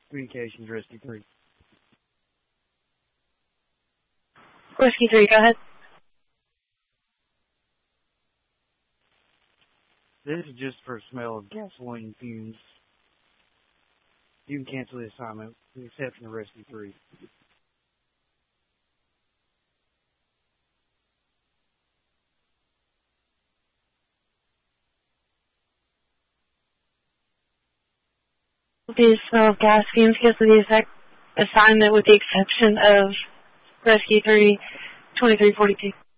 Communications, Rescue 3. Rescue 3, go ahead. This is just for smell of gasoline fumes. You can cancel the assignment with the exception of Rescue 3. The smell of gas fumes cancel the assignment with the exception of Rescue 3, 2342.